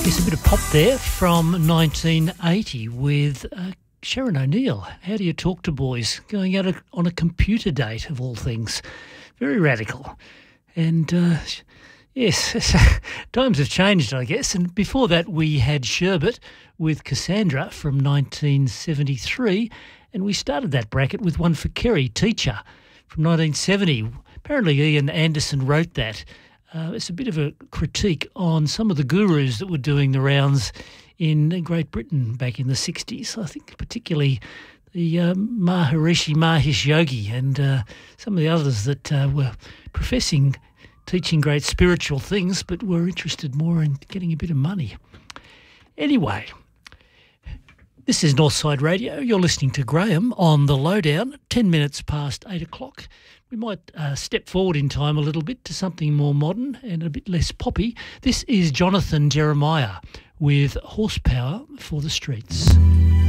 Yes, a bit of pop there from 1980 with Sharon O'Neill. How do you talk to boys? Going out on a computer date, of all things. Very radical. And yes, times have changed, I guess. And before that, we had Sherbet with Cassandra from 1973. And we started that bracket with one for Kerry, Teacher, from 1970. Apparently Ian Anderson wrote that. It's a bit of a critique on some of the gurus that were doing the rounds in Great Britain back in the 60s. I think particularly the Maharishi Mahesh Yogi and some of the others that were professing teaching great spiritual things but were interested more in getting a bit of money. Anyway, this is Northside Radio. You're listening to Graham on The Lowdown, 10 minutes past 8 o'clock. We might step forward in time a little bit to something more modern and a bit less poppy. This is Jonathan Jeremiah with Horsepower for the Streets.